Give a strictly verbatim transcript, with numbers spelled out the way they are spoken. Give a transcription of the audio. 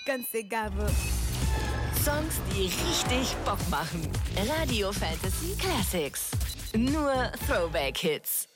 ganz egal wo. Songs, die richtig Bock machen. Radio Fantasy Classics. Nur Throwback-Hits.